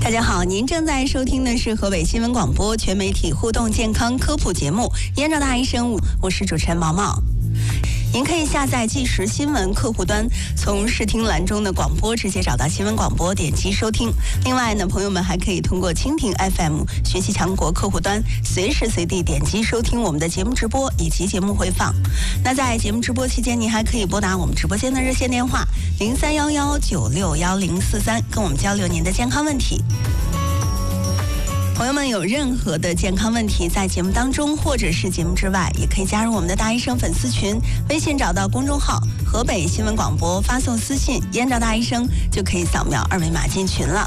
大家好，您正在收听的是河北新闻广播全媒体互动健康科普节目《燕赵大医生》，我是主持人毛毛。您可以下载即时新闻客户端，从视听栏中的广播直接找到新闻广播，点击收听。另外呢，朋友们还可以通过蜻蜓 FM 学习强国客户端，随时随地点击收听我们的节目直播以及节目回放。那在节目直播期间，您还可以拨打我们直播间的热线电话0311961043，跟我们交流您的健康问题。朋友们有任何的健康问题，在节目当中或者是节目之外，也可以加入我们的大医生粉丝群，微信找到公众号河北新闻广播，发送私信燕赵大医生，就可以扫描二维码进群了。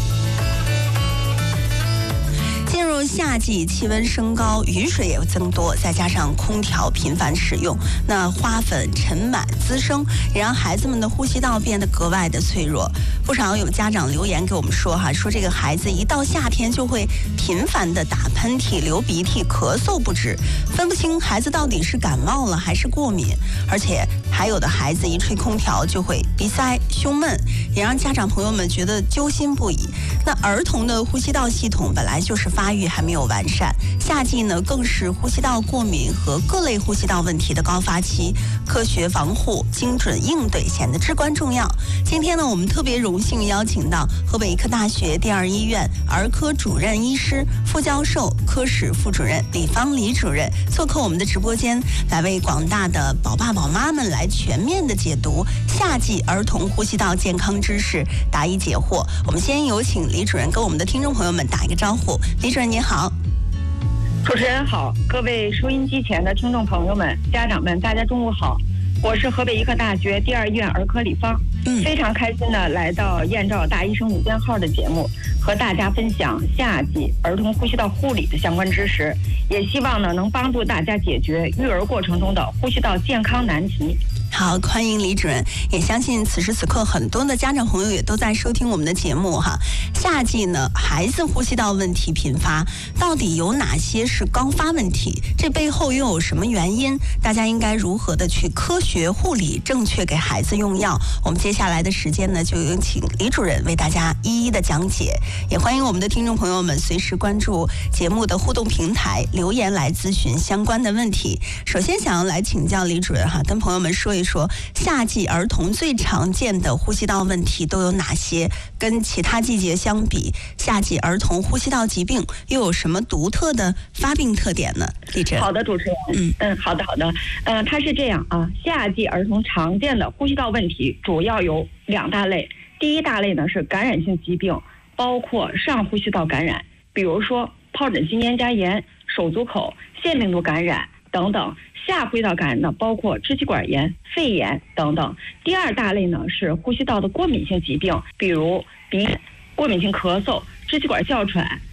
进入夏季，气温升高，雨水也增多，再加上空调频繁使用，那花粉、尘螨滋生，也让孩子们的呼吸道变得格外的脆弱。不少有家长留言给我们说说这个孩子一到夏天就会频繁的打喷嚏、流鼻涕、咳嗽不止，分不清孩子到底是感冒了还是过敏，而且还有的孩子一吹空调就会鼻塞、胸闷，也让家长朋友们觉得揪心不已。那儿童的呼吸道系统本来就是发育还没有完善，夏季呢更是呼吸道过敏和各类呼吸道问题的高发期，科学防护、精准应对显得至关重要。今天呢，我们特别荣幸邀请到河北医科大学第二医院儿科主任医师、副教授、科室副主任李芳李主任做客我们的直播间，来为广大的宝爸宝妈们来全面的解读夏季儿童呼吸道健康知识，答疑解惑。我们先有请李主任跟我们的听众朋友们打一个招呼。李主任您好。 主持人好，各位收音机前的听众朋友们、家长们，大家中午好。我是河北医科大学第二医院儿科李芳，非常开心的来到燕赵大医生午间号的节目，和大家分享夏季儿童呼吸道护理的相关知识，也希望呢能帮助大家解决育儿过程中的呼吸道健康难题。 好，欢迎李主任，也相信此时此刻很多的家长朋友也都在收听我们的节目哈。夏季呢，孩子呼吸道问题频发，到底有哪些是高发问题？这背后又有什么原因？大家应该如何的去科学护理，正确给孩子用药？我们接下来的时间呢，就有请李主任为大家一一的讲解。也欢迎我们的听众朋友们随时关注节目的互动平台，留言来咨询相关的问题。首先想要来请教李主任跟朋友们说一说夏季儿童最常见的呼吸道问题都有哪些？跟其他季节相比，夏季儿童呼吸道疾病又有什么独特的发病特点呢？李主任。 好的，主持人。好的。它是这样啊，夏季儿童常见的呼吸道问题主要有两大类。第一大类呢是感染性疾病，包括上呼吸道感染，比如说疱疹性咽颊炎、手足口、腺病毒感染等等。下呼吸道感染呢，包括支气管炎、肺炎等等。第二大类呢是呼吸道的过敏性疾病，比如鼻炎、过敏性咳嗽、支气管哮喘、